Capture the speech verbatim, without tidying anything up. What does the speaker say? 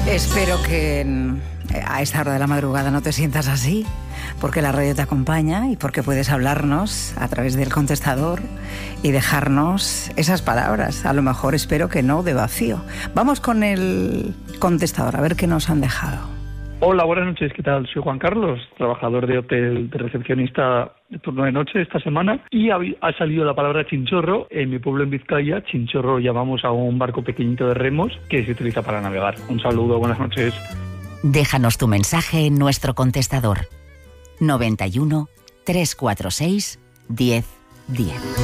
Espero que a esta hora de la madrugada no te sientas así, porque la radio te acompaña y porque puedes hablarnos a través del contestador y dejarnos esas palabras, a lo mejor espero que no de vacío. Vamos con el contestador, a ver qué nos han dejado. Hola, buenas noches, ¿qué tal? Soy Juan Carlos, trabajador de hotel de recepcionista de turno de noche esta semana, y ha, ha salido la palabra chinchorro. En mi pueblo, en Vizcaya, chinchorro llamamos a un barco pequeñito de remos que se utiliza para navegar. Un saludo, buenas noches. Déjanos tu mensaje en nuestro contestador noventa y uno, trescientos cuarenta y seis, diez diez.